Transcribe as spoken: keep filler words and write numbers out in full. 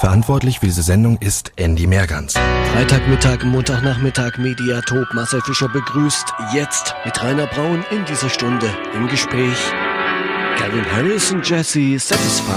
Verantwortlich für diese Sendung ist Andy Mehrgans. Freitagmittag, Montagnachmittag, Mediatop. Marcel Fischer begrüßt jetzt mit Rainer Braun in dieser Stunde im Gespräch Calvin Harris und Jesse Satisfied.